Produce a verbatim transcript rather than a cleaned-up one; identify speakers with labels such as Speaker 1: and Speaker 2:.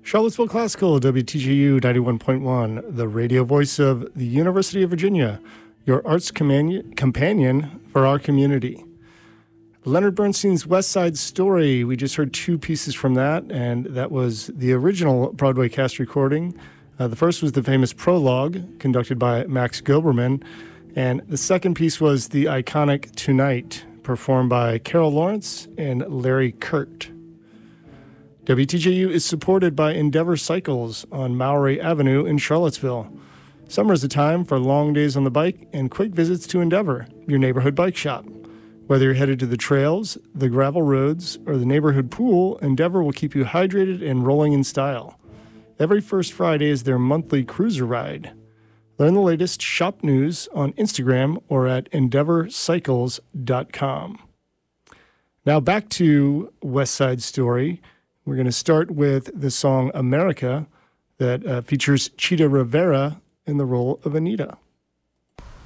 Speaker 1: Charlottesville Classical, W T J U ninety-one point one, the radio voice of the University of Virginia, your arts companion, companion for our community. Leonard Bernstein's West Side Story, we just heard two pieces from that, and that was the original Broadway cast recording. Uh, the first was the famous prologue, conducted by Max Gilberman, and the second piece was the iconic Tonight, performed by Carol Lawrence and Larry Kurt. W T J U is supported by Endeavor Cycles on Maury Avenue in Charlottesville. Summer is a time for long days on the bike and quick visits to Endeavor, your neighborhood bike shop. Whether you're headed to the trails, the gravel roads, or the neighborhood pool, Endeavor will keep you hydrated and rolling in style. Every first Friday is their monthly cruiser ride. Learn the latest shop news on Instagram or at endeavor cycles dot com. Now back to West Side Story. We're going to start with the song America that uh, features Chita Rivera in the role of Anita.